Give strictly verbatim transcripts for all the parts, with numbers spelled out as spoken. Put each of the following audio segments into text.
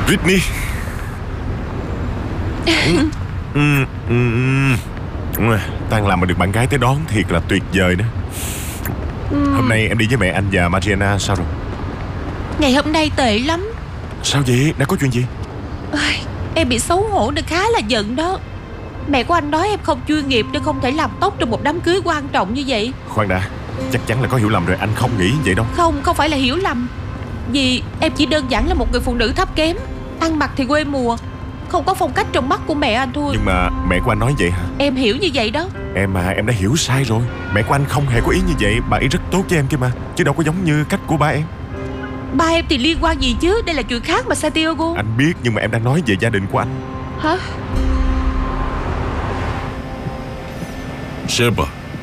Britney. ừ, ừ, ừ, ừ. Tan làm mà được bạn gái tới đón thiệt là tuyệt vời đó. ừ. Hôm nay em đi với mẹ anh và Mariana sao rồi? Ngày hôm nay tệ lắm. Sao vậy? Đã có chuyện gì? Ai, Em bị xấu hổ nên khá là giận đó. Mẹ của anh nói em không chuyên nghiệp nên không thể làm tốt trong một đám cưới quan trọng như vậy. Khoan đã, chắc chắn là có hiểu lầm rồi, anh không nghĩ vậy đâu. Không, không phải là hiểu lầm. Vì em chỉ đơn giản là một người phụ nữ thấp kém, ăn mặc thì quê mùa, không có phong cách trong mắt của mẹ anh thôi. Nhưng mà mẹ của anh nói vậy hả? Em hiểu như vậy đó. Em à, em đã hiểu sai rồi. Mẹ của anh không hề có ý như vậy. Bà ấy rất tốt với em kia mà, chứ đâu có giống như cách của ba em. Ba em thì liên quan gì chứ? Đây là chuyện khác mà Santiago. Anh biết, nhưng mà em đang nói về gia đình của anh. Hả? Sếp à,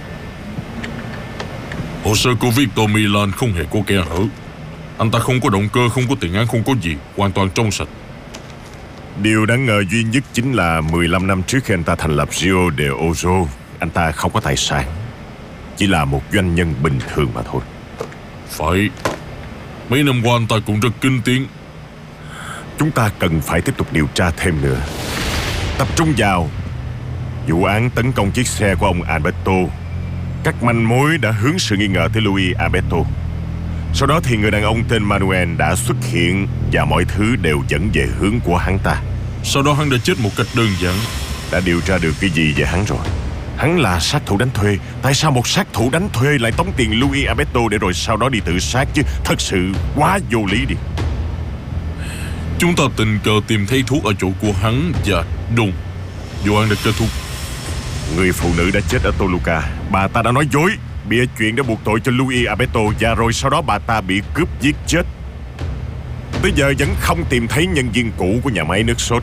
hồ sơ của Victor Milan không hề có kẽ hở. Anh ta không có động cơ, không có tiền án, không có gì, hoàn toàn trong sạch. Điều đáng ngờ duy nhất chính là mười lăm năm trước khi anh ta thành lập Rio de Ozo, anh ta không có tài sản, chỉ là một doanh nhân bình thường mà thôi. Phải. Mấy năm qua anh ta cũng rất kinh tiến. Chúng ta cần phải tiếp tục điều tra thêm nữa. Tập trung vào vụ án tấn công chiếc xe của ông Alberto. Các manh mối đã hướng sự nghi ngờ tới Luis Alberto. Sau đó thì người đàn ông tên Manuel đã xuất hiện, và mọi thứ đều dẫn về hướng của hắn ta. Sau đó hắn đã chết một cách đơn giản. Đã điều tra được cái gì về hắn rồi? Hắn là sát thủ đánh thuê. Tại sao một sát thủ đánh thuê lại tống tiền Luis Alberto để rồi sau đó đi tự sát chứ? Thật sự quá vô lý đi. Chúng ta tình cờ tìm thấy thuốc ở chỗ của hắn và đùng, vụ án đã kết thúc. Người phụ nữ đã chết ở Toluca. Bà ta đã nói dối, bịa chuyện để buộc tội cho Luis Alberto, và rồi sau đó bà ta bị cướp giết chết. Tới giờ vẫn không tìm thấy nhân viên cũ của nhà máy nước sốt.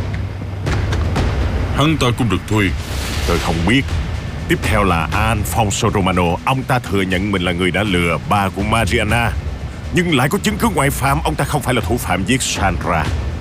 Hắn ta cũng được thuê. Tôi không biết. Tiếp theo là Alfonso Romano. Ông ta thừa nhận mình là người đã lừa ba của Mariana, nhưng lại có chứng cứ ngoại phạm ông ta không phải là thủ phạm giết Sandra.